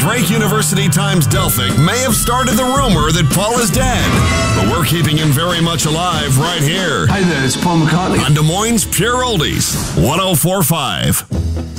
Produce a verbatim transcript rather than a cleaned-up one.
Drake University Times Delphic may have started the rumor that Paul is dead, but we're keeping him very much alive right here. Hi there, it's Paul McCartney. On Des Moines Pure Oldies, one oh four point five.